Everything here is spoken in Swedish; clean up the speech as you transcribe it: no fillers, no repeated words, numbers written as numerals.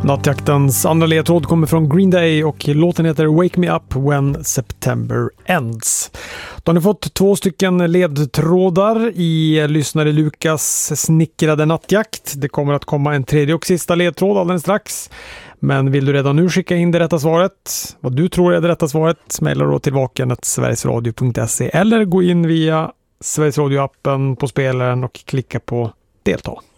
Nattjaktens andra ledtråd kommer från Green Day och låten heter Wake Me Up When September Ends. Då har ni fått 2 stycken ledtrådar i lyssnare Lukas snickrade nattjakt. Det kommer att komma en tredje och sista ledtråd alldeles strax. Men vill du redan nu skicka in det rätta svaret, vad du tror är det rätta svaret, mejla då till vaken@sverigesradio.se eller gå in via Sveriges Radio-appen på spelaren och klicka på delta.